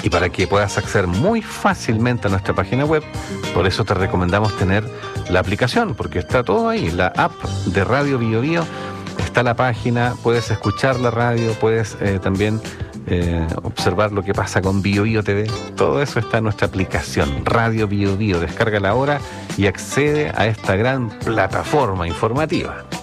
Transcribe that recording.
Y para que puedas acceder muy fácilmente a nuestra página web, por eso te recomendamos tener la aplicación, porque está todo ahí, la app de Radio Bio Bio, está la página, puedes escuchar la radio, puedes también observar lo que pasa con Bio Bio TV, todo eso está en nuestra aplicación, Radio Bio Bio, descárgala ahora y accede a esta gran plataforma informativa.